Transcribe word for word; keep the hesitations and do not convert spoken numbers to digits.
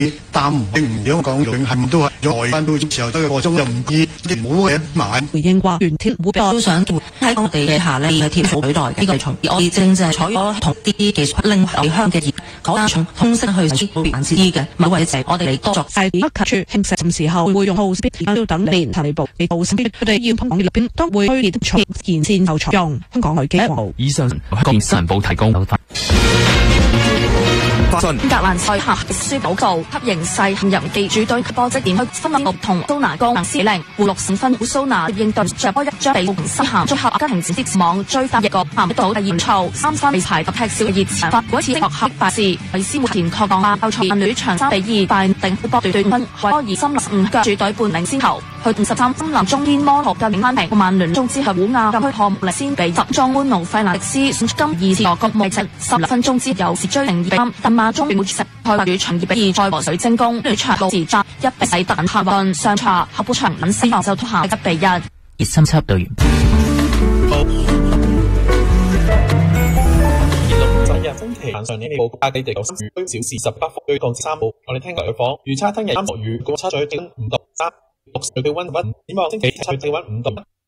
擔唔想講永恆都係在翻到時候得個鐘又唔知唔好嘅買。 回應話原鐵會都想喺我哋嘅下呢嘅鐵庫取代呢個從我哋正正係採咗同啲技術令離鄉嘅業嗰單從通識去輸入難知嘅某位者，我哋嚟多作細啲黑級處興實時候會用號speed 要等年提步嚟號 speed 佢哋要通往入邊都會推列從延線後採用香港來記號。 以上香港新聞報提供。 格蘭賽下輸補告級形勢陷入記主隊波即點去分林木同蘇拿江司令互六勝分蘇拿應對着波一將被平西咸最後阿根廷直接網追翻一個咸一度第二操三分被排特踢少嘅熱刺發嗰次落黑敗事維斯活田確降亞歐賽曼女場三比二敗定波奪奪分波爾森十五腳主隊半領先頭去五十三森林中天摩學嘅領翻平曼聯中之後古亞禁區破力先比十莊安奴費蘭迪斯今二次落角無值十六分鐘之後是追零二比三但馬中冇食開主場二比二再和水晶宮女場六時作一比四特下運上場下半場領先就拖下一比一熱心輯隊員星期晚上呢報價地地有三雨，小時十八伏對降至三號。我哋聽日嘅講預測聽日三落雨，個差水氣溫五度三，六時對氣溫五，展望星期七對氣溫五度。